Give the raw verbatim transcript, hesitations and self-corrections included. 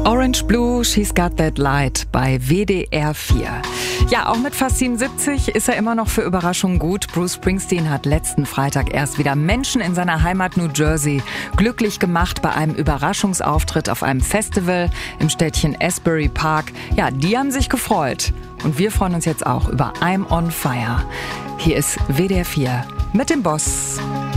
Orange Blue, She's Got That Light bei W D R vier. Ja, auch mit fast siebenundsiebzig ist er immer noch für Überraschungen gut. Bruce Springsteen hat letzten Freitag erst wieder Menschen in seiner Heimat New Jersey glücklich gemacht bei einem Überraschungsauftritt auf einem Festival im Städtchen Asbury Park. Ja, die haben sich gefreut. Und wir freuen uns jetzt auch über I'm on Fire. Hier ist W D R vier mit dem Boss.